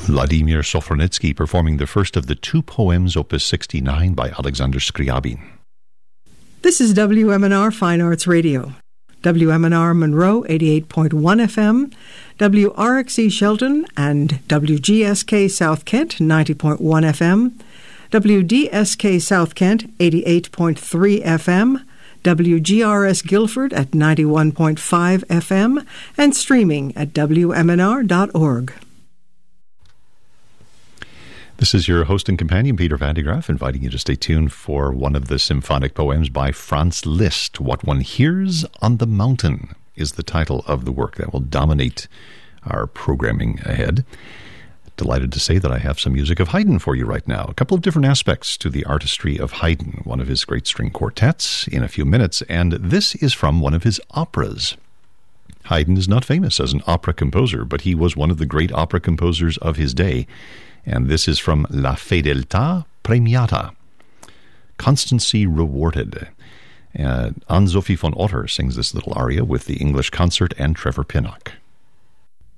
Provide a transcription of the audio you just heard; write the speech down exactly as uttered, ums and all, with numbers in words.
Vladimir Sofronitsky performing the first of the two poems, Opus sixty-nine by Alexander Scriabin. This is W M N R Fine Arts Radio. W M N R Monroe, eighty-eight point one F M, W R X E Shelton and W G S K South Kent, ninety point one F M, W D S K South Kent, eighty-eight point three F M, W G R S Guilford at ninety-one point five F M, and streaming at W M N R dot org. This is your host and companion, Peter Van de Graaff, inviting you to stay tuned for one of the symphonic poems by Franz Liszt. What One Hears on the Mountain is the title of the work that will dominate our programming ahead. Delighted to say that I have some music of Haydn for you right now. A couple of different aspects to the artistry of Haydn, one of his great string quartets in a few minutes, and this is from one of his operas. Haydn is not famous as an opera composer, but he was one of the great opera composers of his day. And this is from La Fedeltà Premiata, Constancy Rewarded. Uh, Anne-Sophie von Otter sings this little aria with the English Concert and Trevor Pinnock.